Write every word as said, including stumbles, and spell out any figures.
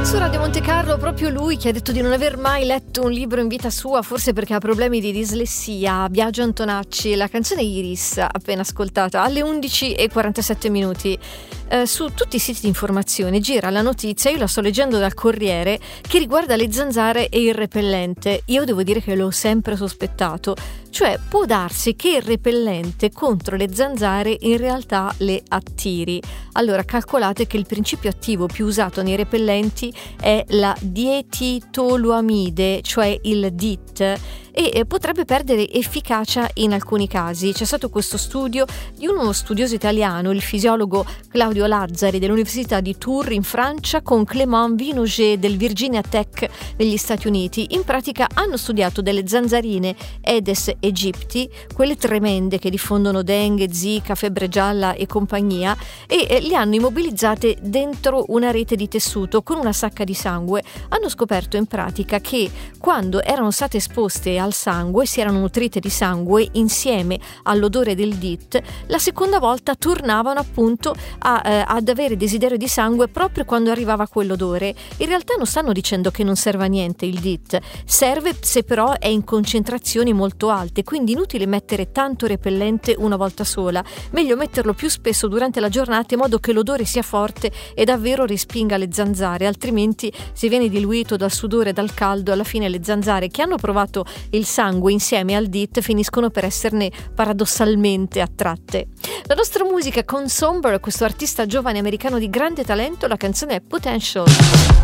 Su Radio Monte Carlo proprio lui che ha detto di non aver mai letto un libro in vita sua, forse perché ha problemi di dislessia, Biagio Antonacci, la canzone Iris appena ascoltata alle undici e quarantasette minuti. Eh, su tutti i siti di informazione gira la notizia, io la sto leggendo dal Corriere, che riguarda le zanzare e il repellente. Io devo dire che l'ho sempre sospettato, cioè può darsi che il repellente contro le zanzare in realtà le attiri. Allora calcolate che il principio attivo più usato nei repellenti è la dietitoluamide, cioè il D I T, e potrebbe perdere efficacia in alcuni casi. C'è stato questo studio di uno studioso italiano, il fisiologo Claudio Lazzari dell'Università di Tours in Francia, con Clément Vinogé del Virginia Tech negli Stati Uniti. In pratica hanno studiato delle zanzarine Aedes aegypti, quelle tremende che diffondono dengue, zika, febbre gialla e compagnia, e li hanno immobilizzate dentro una rete di tessuto con una sacca di sangue. Hanno scoperto in pratica che quando erano state esposte al sangue, si erano nutrite di sangue insieme all'odore del D I T, la seconda volta tornavano appunto a, eh, ad avere desiderio di sangue proprio quando arrivava quell'odore. In realtà non stanno dicendo che non serve a niente il D I T, serve se però è in concentrazioni molto alte, quindi inutile mettere tanto repellente una volta sola, meglio metterlo più spesso durante la giornata in modo che l'odore sia forte e davvero respinga le zanzare, altrimenti se viene diluito dal sudore e dal caldo, alla fine le zanzare che hanno provato il sangue insieme al D I T finiscono per esserne paradossalmente attratte. La nostra musica con Somber, questo artista giovane americano di grande talento, la canzone è Potential.